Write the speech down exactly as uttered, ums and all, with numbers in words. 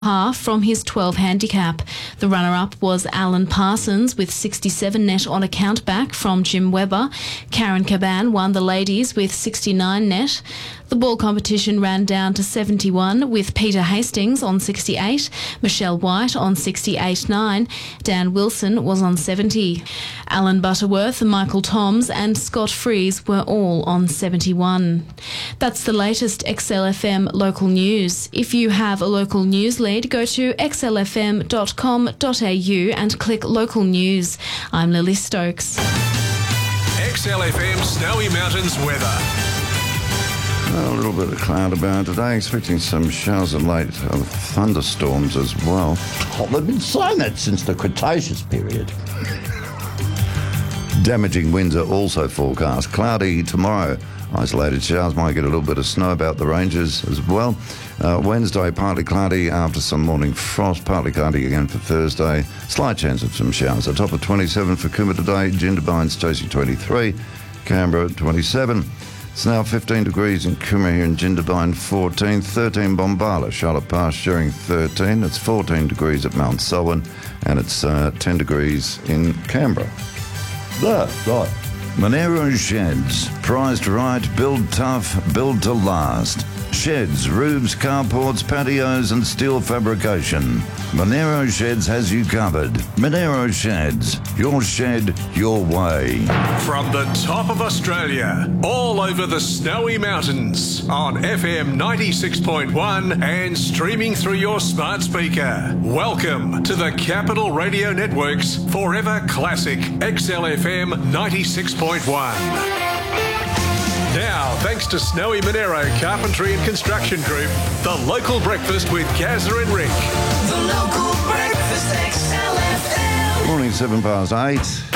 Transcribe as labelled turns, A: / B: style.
A: half from his twelve handicap. The runner-up was Alan Parsons with sixty-seven net on a countback from Jim Webber. Karen Caban won the ladies with sixty-nine net. The ball competition ran down to seventy-one with Peter Hastings on sixty-eight, Michelle White on sixty-eight nine, Dan Wilson was on seventy. Alan Butterworth, Michael Toms and Scott Fries were all on seventy-one. That's the latest X L F M local news. If you have a local news lead, go to x l f m dot com dot a u and click local news. I'm Lily Stokes.
B: X L F M Snowy Mountains weather.
C: Well, a little bit of cloud about today, expecting some showers and late uh, thunderstorms as well.
D: Oh, they've been saying that since the Cretaceous period.
C: Damaging winds are also forecast. Cloudy tomorrow. Isolated showers, might get a little bit of snow about the ranges as well. Uh, Wednesday, partly cloudy after some morning frost, partly cloudy again for Thursday. Slight chance of some showers. A top of twenty-seven for Coomera today, Jindabyne, Stacey twenty-three, Canberra twenty-seven. It's now fifteen degrees in Coomera here in Jindabyne, fourteen, thirteen Bombala, Charlotte Pass during thirteen. It's fourteen degrees at Mount Selwyn, and it's uh, ten degrees in Canberra.
D: There, right.
C: Monero Sheds. Prized right, build tough, build to last. Sheds, roofs, carports, patios and steel fabrication. Monero Sheds has you covered. Monero Sheds. Your shed, your way.
B: From the top of Australia, all over the Snowy Mountains, on F M ninety-six point one and streaming through your smart speaker. Welcome to the Capital Radio Network's Forever Classic X L F M ninety-six point one. Now, thanks to Snowy Monero Carpentry and Construction Group, the local breakfast with Gazza and Rick.
E: The local breakfast X L F M.
C: Morning, seven past eight.